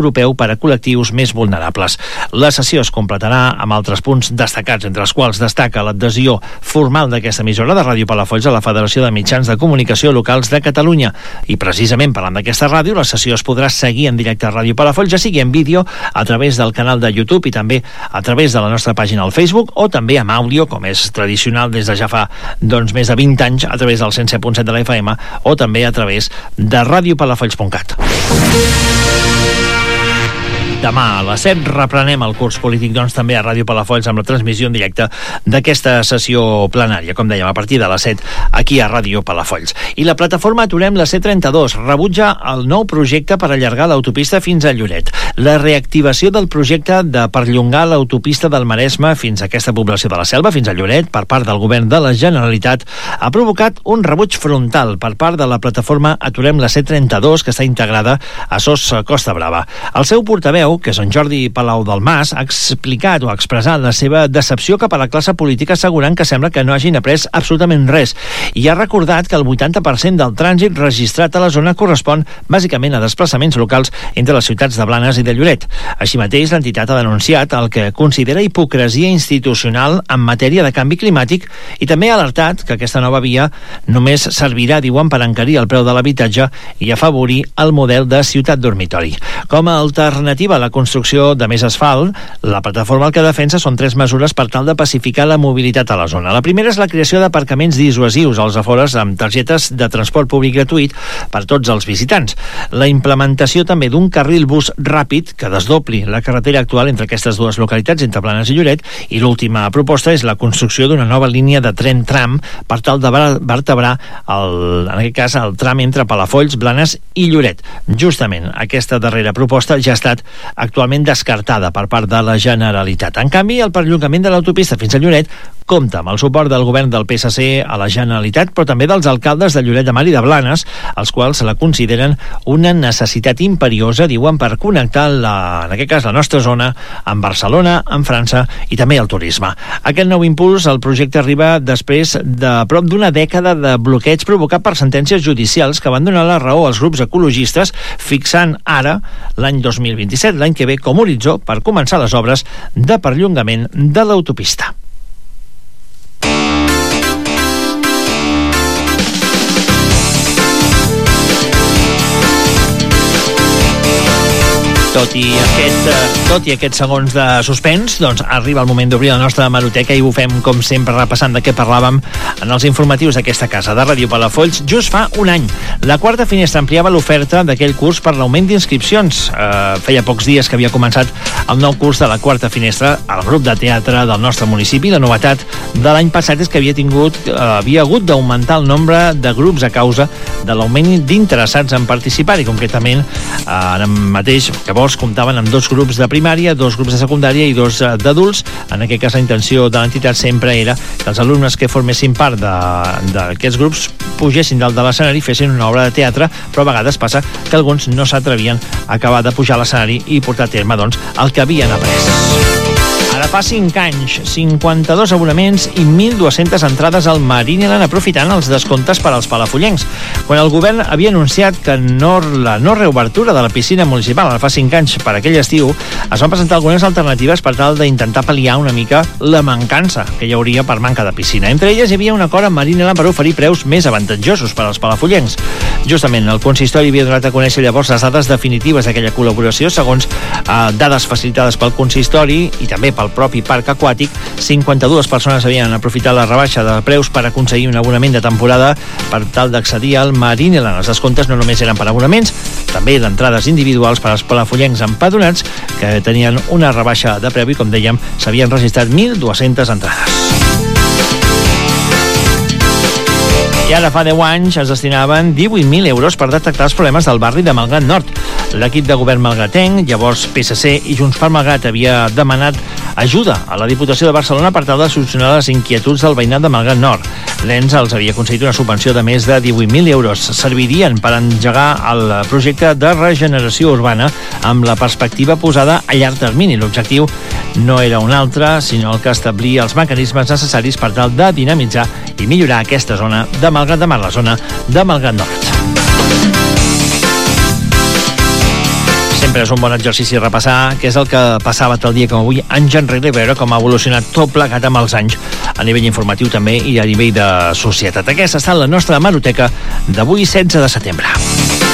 europeu per a col·lectius més vulnerables. La sessió es completarà amb altres punts destacats, entre els quals destaca l'adhesió formal d'aquesta emissora de Ràdio Palafolls a la Federació de Mitjans de Comunicació Locals de Catalunya. I precisament parlant d'aquesta ràdio, la sessió es podrà seguir en directe a Ràdio Palafolls, ja sigui en vídeo a través del canal de YouTube i també a través de la nostra pàgina al Facebook, o també amb àudio, com és tradicional des de ja fa més de 20 anys, a través del 107.7 de la FM o també a través de radiopalafolls.cat. Demà a les 7 reprenem el curs polític, també a Ràdio Palafolls amb la transmissió en directe d'aquesta sessió plenària, com dèiem, a partir de les 7 aquí a Ràdio Palafolls. I la plataforma Aturem la C32 rebutja el nou projecte per allargar l'autopista fins a Lloret. La reactivació del projecte de perllongar l'autopista del Maresme fins a aquesta població de la Selva, fins a Lloret, per part del govern de la Generalitat, ha provocat un rebuig frontal per part de la plataforma Aturem la C32, que està integrada a SOS Costa Brava. El seu portaveu, que és en Jordi Palau del Mas, ha explicat o ha expressat la seva decepció cap a la classe política, assegurant que sembla que no hagin après absolutament res, i ha recordat que el 80% del trànsit registrat a la zona correspon bàsicament a desplaçaments locals entre les ciutats de Blanes i de Lloret. Així mateix, l'entitat ha denunciat el que considera hipocresia institucional en matèria de canvi climàtic i també ha alertat que aquesta nova via només servirà, diuen, per encarir el preu de l'habitatge i afavorir el model de ciutat dormitori. Com a alternativa a la construcció de més asfalt, la plataforma el que defensa són 3 mesures per tal de pacificar la mobilitat a la zona. La primera és la creació d'aparcaments dissuasius als afores amb targetes de transport públic gratuït per tots els visitants. La implementació també d'un carril bus ràpid que desdobli la carretera actual entre aquestes dues localitats, entre Blanes i Lloret, i l'última proposta és la construcció d'una nova línia de tren tram per tal de vertebrar en aquest cas el tram entre Palafolls, Blanes i Lloret. Justament aquesta darrera proposta ja ha estat actualment descartada per part de la Generalitat. En canvi, el perllongament de l'autopista fins a Lloret compta amb el suport del govern del PSC a la Generalitat, però també dels alcaldes de Lloret de Mar i de Blanes, els quals la consideren una necessitat imperiosa, diuen, per connectar, en aquest cas, la nostra zona amb Barcelona, amb França i també el turisme. Aquest nou impuls al projecte arriba després de prop d'una dècada de bloqueig provocat per sentències judicials que van donar la raó als grups ecologistes, fixant ara l'any 2027, l'any que ve, com horitzó per començar les obres de perllongament de l'autopista. Tot i aquests segons de suspens, arriba el moment d'obrir la nostra hemeroteca i ho fem, com sempre, repassant de què parlàvem en els informatius d'aquesta casa de Ràdio Palafolls just fa un any. La quarta finestra ampliava l'oferta d'aquell curs per l'augment d'inscripcions. Feia pocs dies que havia començat el nou curs de la quarta finestra al grup de teatre del nostre municipi. La novetat de l'any passat és que havia hagut d'augmentar el nombre de grups a causa de l'augment d'interessats en participar, i concretament ara mateix comptaven amb 2 grups de primària, 2 grups de secundària i 2 d'adults. En aquest cas, la intenció de l'entitat sempre era que els alumnes que formessin part d'aquests grups pugessin dalt de l'escenari i fessin una obra de teatre, però a vegades passa que alguns no s'atrevien a acabar de pujar a l'escenari i portar a terme el que havien après. Ara fa 5 anys, 52 abonaments i 1.200 entrades al Marineland, aprofitant els descomptes per als palafollencs. Quan el govern havia anunciat que la no reobertura de la piscina municipal ara fa 5 anys per aquell estiu, es van presentar algunes alternatives per tal d'intentar pal·liar una mica la mancança que hi hauria per manca de piscina. Entre elles hi havia un acord amb Marineland per oferir preus més avantatjosos per als palafollencs. Justament, el consistori havia donat a conèixer llavors les dades definitives d'aquella col·laboració. Segons dades facilitades pel consistori i també pel propi parc aquàtic, 52 persones havien aprofitat la rebaixa de preus per aconseguir un abonament de temporada per tal d'accedir al Marineland. Els descomptes no només eren per abonaments, també d'entrades individuals per als palafollencs empadronats que tenien una rebaixa de preu i, com dèiem, s'havien registrat 1.200 entrades. I ara fa 10 anys es destinaven 18.000 euros per detectar els problemes del barri de Malgrat Nord. L'equip de govern malgratenc, llavors PSC i Junts per Malgrat, havia demanat ajuda a la Diputació de Barcelona per tal de solucionar les inquietuds del veïnat de Malgrat Nord. L'ENS els havia aconseguit una subvenció de més de 18.000 euros. Servirien per engegar el projecte de regeneració urbana amb la perspectiva posada a llarg termini. L'objectiu no era un altre, sinó el que establia els mecanismes necessaris per tal de dinamitzar i millorar aquesta zona de Malgrat de Mar, la zona de Malgrat Nord. sempre és un bon exercici repassar què és el que passava tal dia com avui anys enrere, veure com ha evolucionat tot plegat amb els anys a nivell informatiu també i a nivell de societat. Aquesta ha estat la nostra hemeroteca d'avui 16 de setembre.